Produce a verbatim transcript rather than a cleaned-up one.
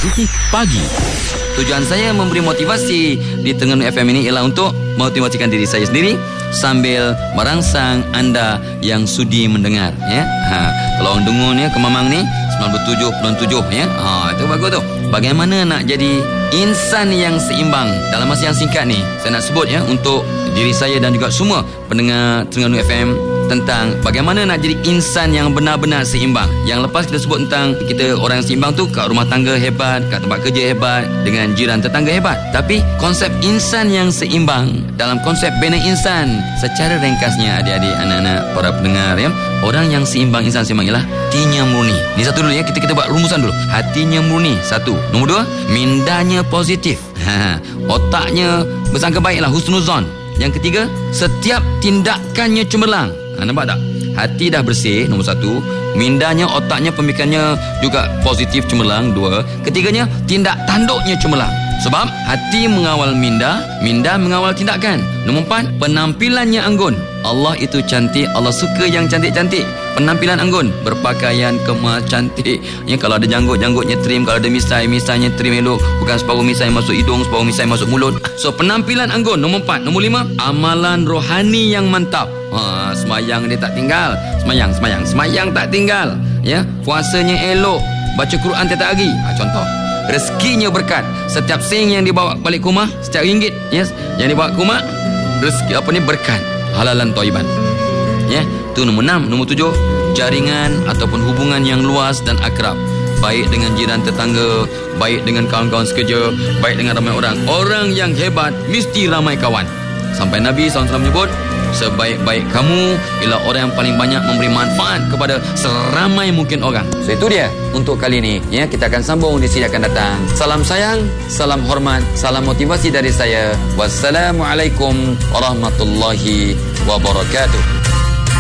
Positif Pagi. Tujuan saya memberi motivasi di Terengganu F M ini ialah untuk motivasikan diri saya sendiri sambil merangsang anda yang sudi mendengar, ya. Ha, kalau orang dengar ni Kemamang ni sembilan puluh tujuh perpuluhan tujuh, ya. Ha, itu bagus tu. Bagaimana nak jadi insan yang seimbang dalam masa yang singkat ni, saya nak sebut, ya, untuk diri saya dan juga semua pendengar Terengganu F M tentang bagaimana nak jadi insan yang benar-benar seimbang. Yang lepas kita sebut tentang kita orang yang seimbang tu kat rumah tangga hebat, kat tempat kerja hebat, dengan jiran tetangga hebat. Tapi konsep insan yang seimbang dalam konsep bina insan, secara ringkasnya adik-adik, anak-anak, para pendengar, ya, orang yang seimbang, insan seimbang ialah hatinya murni. Ni satu dulu, ya, kita kita buat rumusan dulu. Hatinya murni, satu. Nombor dua, mindanya positif. Ha, otaknya bersangka baiklah, husnuzon. Yang ketiga, setiap tindakannya cemerlang. Ha, nampak tak? Hati dah bersih, nombor satu. Mindanya, otaknya, pemikirannya juga positif, cemerlang, dua. Ketiganya, tindak tanduknya cemerlang. Sebab hati mengawal minda, minda mengawal tindakan. Nombor empat, penampilannya anggun. Allah itu cantik, Allah suka yang cantik-cantik. Penampilan anggun, berpakaian kemas, cantik. Ya, kalau ada janggut-janggutnya trim, kalau ada misai, misainya trim elok. Bukan separuh misai masuk hidung, separuh misai masuk mulut. So, penampilan anggun, nombor empat. Nombor lima, amalan rohani yang mantap. Ha, semayang dia tak tinggal. Semayang, semayang, semayang tak tinggal. Ya, puasanya elok, baca Quran tiap hari. Ha, contoh. Rezekinya berkat. Setiap sing yang dibawa balik ke rumah, setiap ringgit, yes, yang dibawa ke rumah, rezeki apa ni, berkat, halalan thayyiban. Ya, tu nombor enam. Nombor tujuh, jaringan ataupun hubungan yang luas dan akrab. Baik dengan jiran tetangga, baik dengan kawan-kawan sekerja, baik dengan ramai orang. Orang yang hebat mesti ramai kawan. Sampai Nabi sallallahu alaihi wasallam menyebut, sebaik-baik kamu ialah orang yang paling banyak memberi manfaat kepada seramai mungkin orang. So, itu dia untuk kali ini, ya. Kita akan sambung di sini akan datang. Salam sayang, salam hormat, salam motivasi dari saya. Wassalamualaikum warahmatullahi wabarakatuh.